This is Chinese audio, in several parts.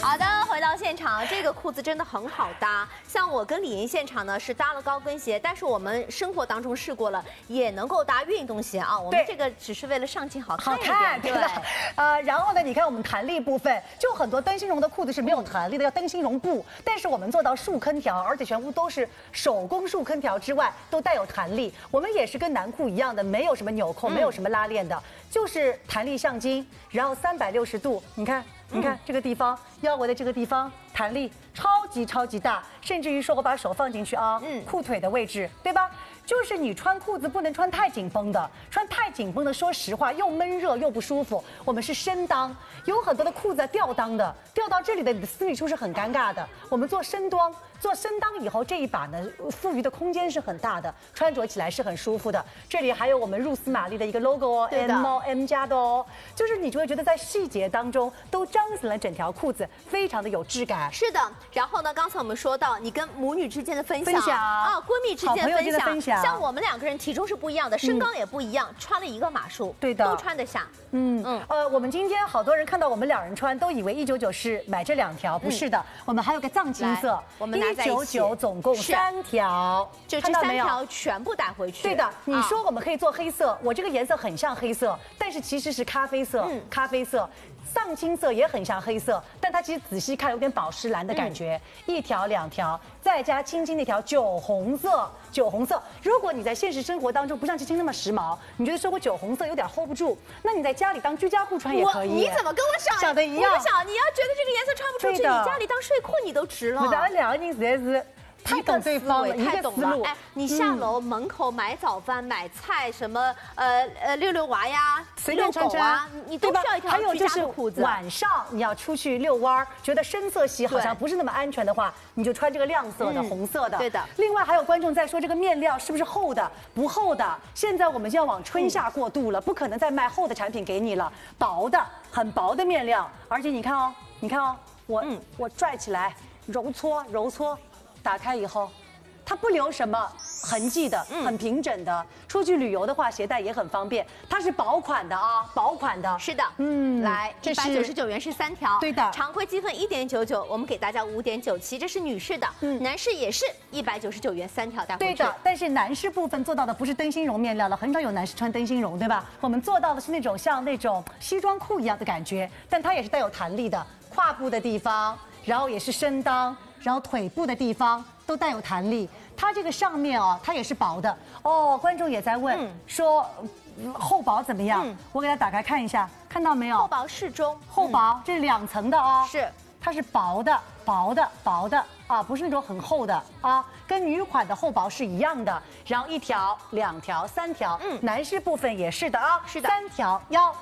好的，回到现场，这个裤子真的很好搭。像我跟李莹现场呢是搭了高跟鞋，但是我们生活当中试过了，也能够搭运动鞋啊。我们这个只是为了上镜好看一点，对。 然后呢，你看我们弹力部分，就很多灯芯绒的裤子是没有弹力的，要灯芯绒布。但是我们做到束坑条，而且全部都是手工束坑条之外，都带有弹力。我们也是跟男裤一样的，没有什么纽扣，没有什么拉链的，就是弹力橡筋，然后360度，你看。你看这个地方，腰围的这个地方弹力超级大，甚至于说我把手放进去啊，裤腿的位置，对吧？就是你穿裤子不能穿太紧绷的，穿太紧绷的，说实话又闷热又不舒服。我们是深裆，有很多的裤子吊裆的，吊到这里的你的私密处是很尴尬的。我们做深裆，做深裆以后这一把呢，富余的空间是很大的，穿着起来是很舒服的。这里还有我们露丝玛丽的一个 logo 哦 ，M 加的哦，就是你就会觉得在细节当中都彰显了整条裤子非常的有质感。 是的，然后呢，刚才我们说到你跟母女之间的分享啊，闺蜜之间的分享，像我们2个人体重是不一样的，身高也不一样，穿了一个码数， 对的， 都穿得下。 我们今天好多人看到我们2人穿，都以为199是买这2条，不是的，我们还有个藏青色， 我们拿在一起 199总共3条， 就这3条全部带回去。 对的，你说我们可以做黑色，我这个颜色很像黑色，但是其实是咖啡色，咖啡色。藏青色也很像黑色，但它其实仔细看有点宝石蓝的感觉。1条2条，再加青青那条酒红色，酒红色。如果你在现实生活当中不像青青那么时髦，你觉得说我酒红色有点 hold 不住，那你在家里当居家裤穿也可以。 你怎么跟我想的一样？ 我想你要觉得这个颜色穿不出去，你家里当睡裤你都值了。 咱们2个人实在是。太懂对方了， 太懂了。哎，你下楼门口买早饭、买菜，什么遛娃呀， 随便穿啊， 你都需要一条居家的裤子。 晚上你要出去遛弯，觉得深色系好像不是那么安全的话，你就穿这个亮色的、红色的。 对的。 另外还有观众在说这个面料是不是厚的？不厚的。现在我们就要往春夏过渡了，不可能再卖厚的产品给你了，薄的、很薄的面料。而且你看哦，我拽起来，揉搓。打开以后，它不留什么痕迹的，很平整的。出去旅游的话，携带也很方便。它是薄款的啊，薄款的。 是的，来199元是3条， 对的。 常规积分1.99，我们给大家5.97，这是女士的，男士也是199元3条带回去。 对的，但是男士部分做到的不是灯芯绒面料了，很少有男士穿灯芯绒，对吧？我们做到的是那种像那种西装裤一样的感觉，但它也是带有弹力的，胯部的地方，然后也是深裆。然后腿部的地方都带有弹力，它这个上面哦，它也是薄的哦。观众也在问说，厚薄怎么样？我给它打开看一下，看到没有？ 厚薄适中， 厚薄这是2层的哦， 是， 它是薄的啊，不是那种很厚的啊，跟女款的厚薄是一样的。然后1条、2条、3条，男士部分也是的啊， 是的 ，3条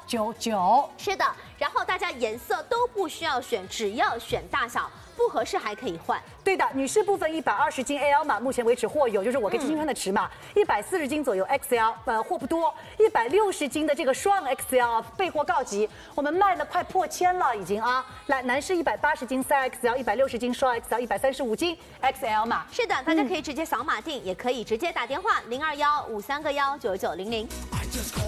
199， 是的。然后大家颜色都不需要选，只要选大小。不合适还可以换。 对的，女士部分120斤 AL 码，目前为止货有，就是我跟金星穿的尺码，140斤左右 XL，货不多，160斤的这个双 XL 备货告急，我们卖了快破1000了已经啊。来，男士180斤3XL，160斤双 XL，135斤 XL 码。 是的，大家可以直接扫码订，也可以直接打电话0215319900。